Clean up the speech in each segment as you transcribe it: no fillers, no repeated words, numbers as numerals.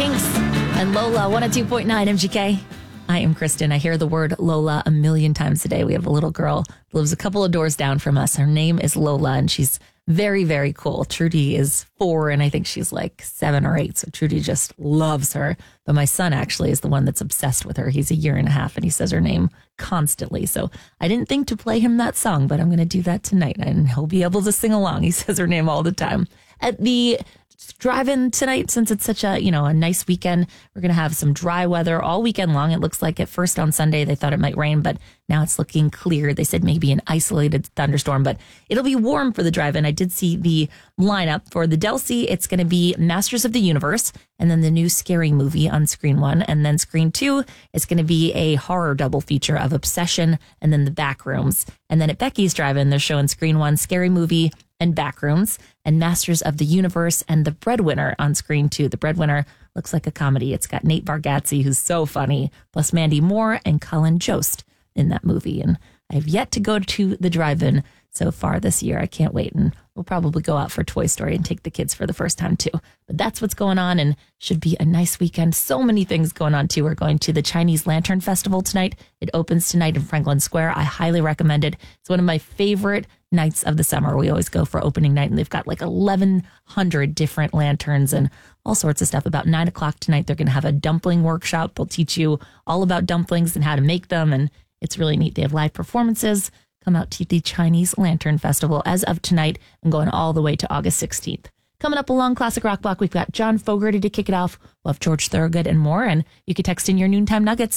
Kinks and Lola, 102.9 MGK. I am Kristen. I hear the word Lola a million times a day. We have a little girl who lives a couple of doors down from us. Her name is Lola, and she's very, very cool. Trudy is 4, and I think she's like 7 or 8. So Trudy just loves her. But my son actually is the one that's obsessed with her. He's a year and a half, and he says her name constantly. So I didn't think to play him that song, but I'm going to do that tonight, and he'll be able to sing along. He says her name all the time. At the drive-in tonight, since it's such a, a nice weekend, we're going to have some dry weather all weekend long. It looks like at first on Sunday they thought it might rain, but now it's looking clear. They said maybe an isolated thunderstorm, but it'll be warm for the drive-in. I did see the lineup for the Del C. It's going to be Masters of the Universe, and then the new Scary Movie on Screen 1, and then Screen 2 is going to be a horror double feature of Obsession, and then the Backrooms. And then at Becky's Drive-In, they're showing Screen 1, Scary Movie, and Backrooms, and Masters of the Universe, and The Breadwinner on Screen 2. The Breadwinner looks like a comedy. It's got Nate Bargatze, who's so funny, plus Mandy Moore and Colin Jost in that movie. And I've yet to go to the drive-in so far this year. I can't wait. And we'll probably go out for Toy Story and take the kids for the first time too. But that's what's going on, and should be a nice weekend. So many things going on too. We're going to the Chinese Lantern Festival tonight. It opens tonight in Franklin Square. I highly recommend it. It's one of my favorite nights of the summer. We always go for opening night, and they've got like 1,100 different lanterns and all sorts of stuff. About 9 o'clock tonight, they're going to have a dumpling workshop. They'll teach you all about dumplings and how to make them, and it's really neat. They have live performances. Come out to the Chinese Lantern Festival as of tonight and going all the way to August 16th. Coming up along Classic Rock Block, we've got John Fogerty to kick it off. We'll have George Thorogood and more. And you can text in your noontime nuggets,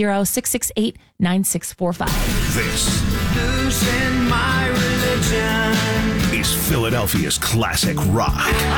610-668-9645. This Losing My Religion is Philadelphia's classic rock.